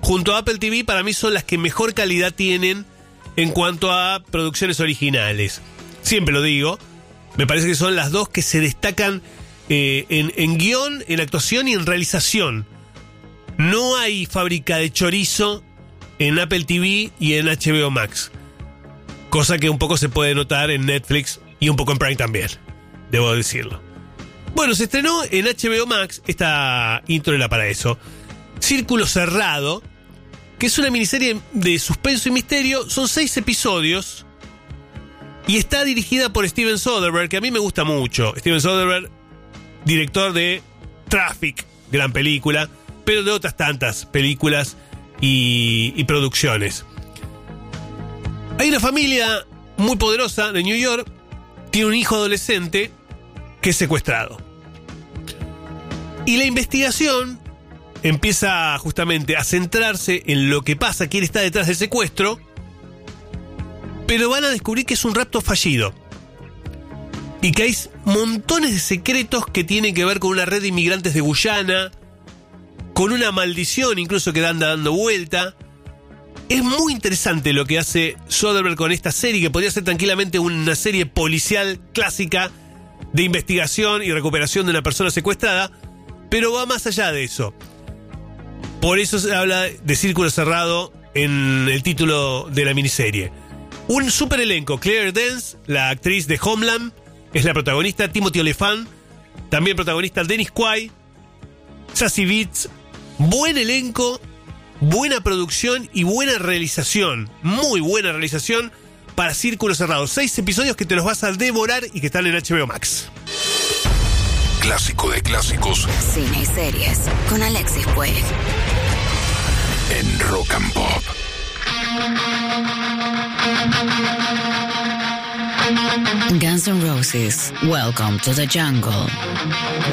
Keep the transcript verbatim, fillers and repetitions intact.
junto a Apple T V, para mí son las que mejor calidad tienen en cuanto a producciones originales. Siempre lo digo, me parece que son las dos que se destacan eh, en, en guión, en actuación y en realización. No hay fábrica de chorizo en Apple T V y en H B O Max. Cosa que un poco se puede notar en Netflix y un poco en Prime también, debo decirlo. Bueno, se estrenó en H B O Max, esta intro era para eso, Círculo Cerrado, que es una miniserie de suspenso y misterio. Son seis episodios y está dirigida por Steven Soderbergh, que a mí me gusta mucho. Steven Soderbergh, director de Traffic, gran película, pero de otras tantas películas y, y producciones. Hay una familia muy poderosa de New York, tiene un hijo adolescente que es secuestrado. Y la investigación empieza justamente a centrarse en lo que pasa, quién está detrás del secuestro, pero van a descubrir que es un rapto fallido y que hay montones de secretos que tienen que ver con una red de inmigrantes de Guyana, con una maldición incluso que anda dando vuelta. Es muy interesante lo que hace Soderbergh con esta serie, que podría ser tranquilamente una serie policial clásica de investigación y recuperación de una persona secuestrada, pero va más allá de eso. Por eso se habla de Círculo Cerrado en el título de la miniserie. Un super elenco: Claire Danes, la actriz de Homeland, es la protagonista. Timothy Olyphant, también protagonista. Dennis Quaid, Sassy Beats. Buen elenco, buena producción y buena realización. Muy buena realización para Círculo Cerrado. Seis episodios que te los vas a devorar y que están en H B O Max. Clásico de clásicos. Cine y series con Alexis Puig. En Rock and Pop. Guns N' Roses, Welcome to the Jungle.